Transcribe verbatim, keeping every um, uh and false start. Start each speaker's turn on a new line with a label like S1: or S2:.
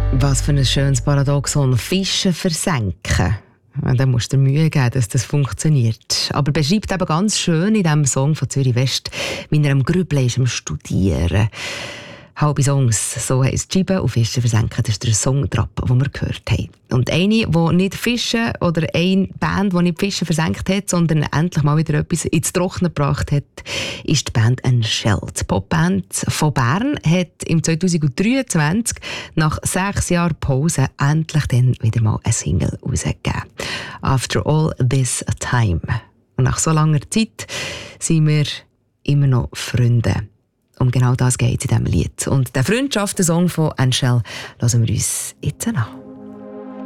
S1: Was für ein schönes Paradoxon. Fische versenken. Dann musst du dir Mühe geben, dass das funktioniert. Aber beschreibt eben ganz schön in diesem Song von Zürich West, wie er am Grübeln ist, am Studieren. Halbe Songs, so heisst «Scheiben und Fische versenken». Das ist der Songtrap, den wir gehört haben. Und eine, die nicht Fische, oder eine Band, die nicht Fische versenkt hat, sondern endlich mal wieder etwas ins Trockene gebracht hat, ist die Band «Anshell». Die Popband von Bern hat im zwanzig dreiundzwanzig nach sechs Jahren Pause endlich dann wieder mal eine Single rausgegeben. «After all this time». Und nach so langer Zeit sind wir immer noch Freunde. Um genau das geht es in diesem Lied. Und den Freundschaftssong von Anshell hören wir uns jetzt an.